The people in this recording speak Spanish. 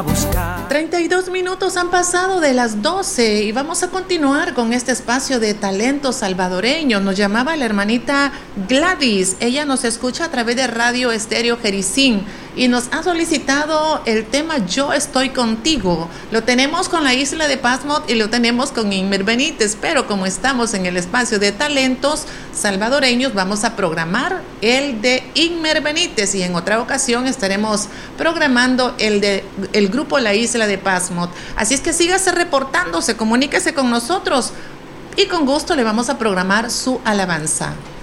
32 minutos han pasado de las 12 y vamos a continuar con este espacio de talentos salvadoreños. Nos llamaba la hermanita Gladys. Ella nos escucha a través de Radio Estéreo Jericín y nos ha solicitado el tema Yo Estoy Contigo. Lo tenemos con la isla de Pasmod y lo tenemos con Inmer Benítez, pero como estamos en el espacio de talentos salvadoreños, vamos a programar el de Inmer Benítez y en otra ocasión estaremos programando el de el grupo La Isla de Pasmod. Así es que sígase reportándose, comuníquese con nosotros y con gusto le vamos a programar su alabanza.